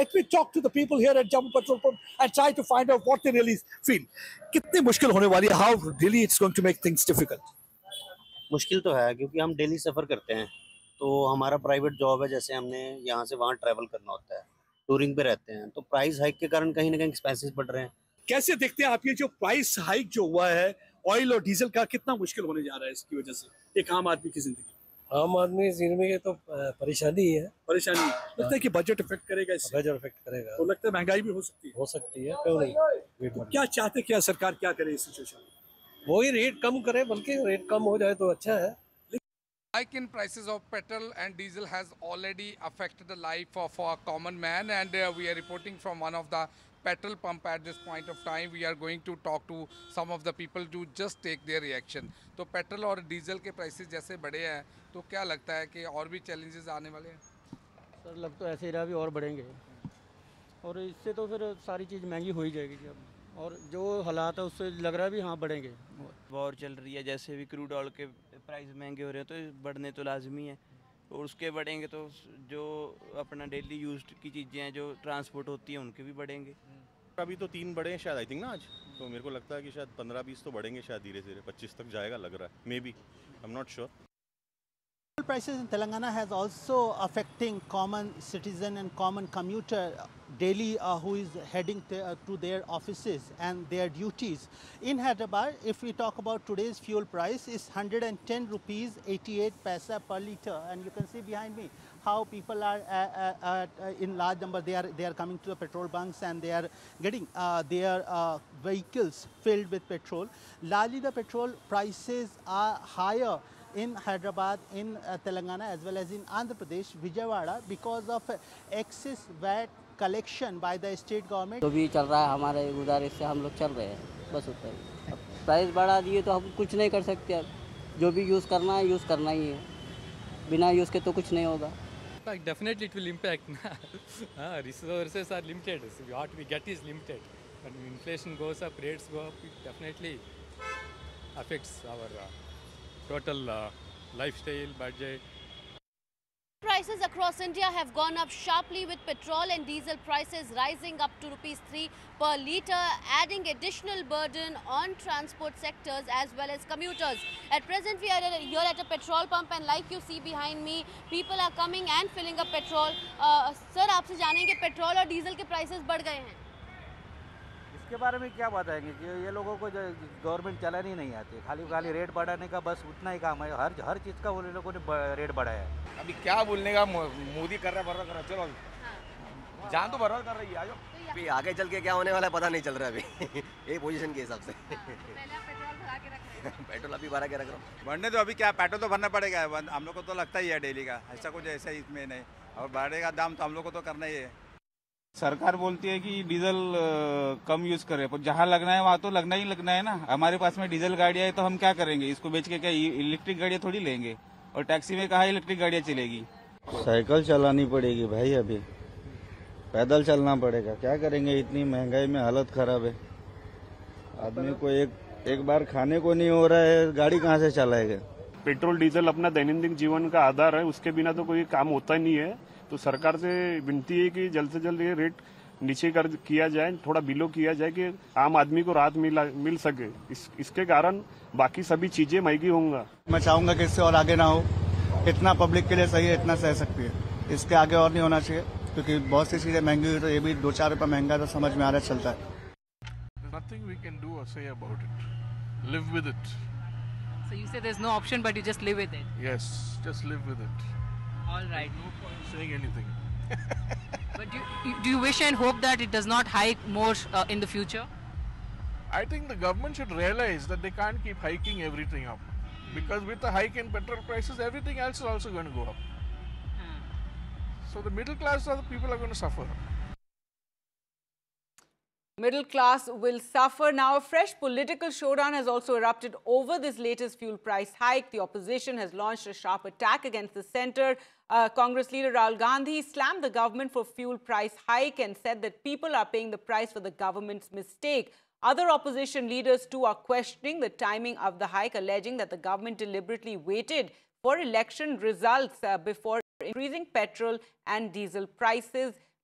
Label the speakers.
Speaker 1: Let me talk to the people here at Jammu Petrol Pump and try to find out what they really feel. कितनी मुश्किल होने वाली है? How really it's going to make things difficult?
Speaker 2: मुश्किल तो है क्योंकि हम डेली सफ़र करते हैं, तो हमारा प्राइवेट जॉब है, जैसे हमने यहाँ से वहाँ ट्रैवल करना होता है, टूरिंग पे रहते हैं, तो प्राइस हाइक के कारण कहीं ना कहीं एक्सपेंसेस बढ़ रहे हैं।
Speaker 1: कैसे देखते हैं आप ये जो प्राइस हाइक जो हुआ है ऑयल और डीजल का, कितना मुश्किल होने जा रहा है इसकी वजह से एक आम आदमी की जिंदगी?
Speaker 3: आम आदमी जिंदगी की तो परेशानी ही है।
Speaker 1: परेशानी लगता है कि बजट इफेक्ट करेगा इससे?
Speaker 3: बजट इफेक्ट करेगा
Speaker 1: तो लगता है महंगाई भी हो सकती है।
Speaker 3: हो सकती है, क्यों नहीं।
Speaker 1: तो क्या चाहते, क्या सरकार क्या करे इस सिचुएशन में?
Speaker 3: वही रेट कम करे, बल्कि रेट कम हो जाए तो अच्छा है।
Speaker 4: Hike in prices of petrol and diesel has already affected the life of a common man, and we are reporting from one of the petrol pump at this point of time. We are going to talk to some of the people to just take their reaction. तो petrol और diesel के prices जैसे बढ़े हैं, तो क्या लगता है कि और भी चैलेंजेस आने वाले हैं?
Speaker 5: सर लग तो ऐसे ही रहा, भी और बढ़ेंगे, और इससे तो फिर सारी चीज़ महंगी हो ही जाएगी अब, और जो हालात है उससे लग रहा है भी हाँ बढ़ेंगे।
Speaker 6: वॉर चल रही है, जैसे भी क्रूड ऑयल के प्राइस महंगे हो रहे हैं तो बढ़ने तो लाजमी है, और उसके बढ़ेंगे तो जो अपना डेली यूज की चीज़ें हैं जो ट्रांसपोर्ट होती हैं उनके भी बढ़ेंगे।
Speaker 7: अभी तो 3 बढ़े हैं शायद, आई थिंक ना आज, तो मेरे को लगता है कि शायद 15-20 तो बढ़ेंगे, शायद धीरे धीरे 25 तक जाएगा लग रहा है, may be, I am not sure.
Speaker 8: Prices in Telangana has also affecting common citizen and common commuter daily who is heading to their offices and their duties. In Hyderabad, if we talk about today's fuel price, is 110 rupees 88 paisa per liter, and you can see behind me how people are in large number. They are coming to the petrol bunks and they are getting their vehicles filled with petrol. Largely, the petrol prices are higher in Hyderabad, in Telangana, as well as in Andhra Pradesh, Vijayawada, because of excess VAT collection by the state government.
Speaker 5: तो भी चल रहा है हमारे गुजारिश से, हम लोग चल रहे हैं, बस उतना ही। प्राइस बढ़ा दिए तो हम कुछ नहीं कर सकते, अब जो भी यूज़ करना है यूज़ करना ही है, बिना यूज़ के तो कुछ नहीं होगा।
Speaker 9: Definitely it will impact. Resources are limited, so what we get is limited. When inflation goes up, rates go up, it definitely affects our total lifestyle, budget.
Speaker 10: Prices across India have gone up sharply, with petrol and diesel prices rising up to Rs 3 per litre, adding additional burden on transport sectors as well as commuters. At present, we are here at a petrol pump, and like you see behind me, people are coming and filling up petrol. Sir, आपसे जानेंगे petrol और diesel के prices बढ़ गए हैं,
Speaker 5: इसके बारे में क्या बताएंगे कि ये लोगों को जो गवर्नमेंट चलानी ही नहीं आती, खाली रेट बढ़ाने का बस उतना ही काम है, हर चीज़ का वो लोगों ने रेट बढ़ाया है।
Speaker 11: अभी क्या बोलने का, मोदी कर रहा है, भर रहा, चलो जान तो भर कर रही है, आजो
Speaker 12: अभी आगे चल के क्या होने वाला है पता नहीं चल रहा है अभी ये पोजीशन के हिसाब से।
Speaker 10: पहले आप पेट्रोल भरा के रख रहे हैं।
Speaker 12: पेट्रोल अभी भरा के रख रहा हूँ।
Speaker 7: बढ़ने तो अभी क्या, पेट्रोल तो भरना पड़ेगा, हम लोग को तो लगता ही है डेली का, ऐसा कुछ ऐसा इसमें नहीं, और बढ़ेगा दाम तो हम लोग को तो करना ही है।
Speaker 13: सरकार बोलती है कि डीजल कम यूज करे, पर जहाँ लगना है वहाँ तो लगना है ना। हमारे पास में डीजल गाड़ियाँ है तो हम क्या करेंगे, इसको बेच के क्या इलेक्ट्रिक गाड़ियाँ थोड़ी लेंगे, और टैक्सी में कहाँ इलेक्ट्रिक गाड़ियाँ चलेगी।
Speaker 14: साइकिल चलानी पड़ेगी भाई, अभी पैदल चलना पड़ेगा, क्या करेंगे, इतनी महंगाई में हालत खराब है। आदमी को एक बार खाने को नहीं हो रहा है, गाड़ी कहाँ से चलाएगा।
Speaker 15: पेट्रोल डीजल अपना दैनंदिन जीवन का आधार है, उसके बिना तो कोई काम होता ही नहीं है। तो सरकार से विनती है कि जल्द से जल्द ये रेट नीचे किया जाए, थोड़ा बिलो किया जाए कि आम आदमी को राहत मिल सके। इसके कारण बाकी सभी चीजें महंगी होंगी।
Speaker 16: मैं चाहूंगा कि इससे और आगे ना हो, इतना पब्लिक के लिए सही है, इतना सह सकती है, इसके आगे और नहीं होना चाहिए, क्योंकि बहुत सी चीजें महंगी हुई तो ये भी 2-4 रुपए महंगा तो समझ में आ रहा चलता है।
Speaker 17: Nothing we can do or say about it. Live with it.
Speaker 18: So you say there's no option, but you just live with it.
Speaker 17: Yes, just live with it.
Speaker 18: All right.
Speaker 17: No point saying anything.
Speaker 18: But do you wish and hope that it does not hike more in the future?
Speaker 17: I think the government should realize that they can't keep hiking everything up, because with the hike in petrol prices, everything else is also going to go up. So the middle class are the people are going to suffer.
Speaker 19: Middle class will suffer. Now, a fresh political showdown has also erupted over this latest fuel price hike. The opposition has launched a sharp attack against the centre. Congress leader Rahul Gandhi slammed the government for fuel price hike and said that people are paying the price for the government's mistake. Other opposition leaders too are questioning the timing of the hike, alleging that the government deliberately waited for election results before increasing petrol and diesel prices.